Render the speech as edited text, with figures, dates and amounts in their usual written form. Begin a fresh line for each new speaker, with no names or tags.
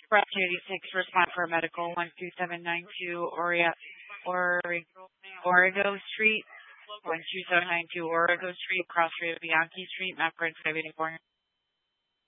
Press 86, respond for medical 12792 Origo Street, 12792 Origo Street, Cross Rio Bianchi Street, Map Prince 584.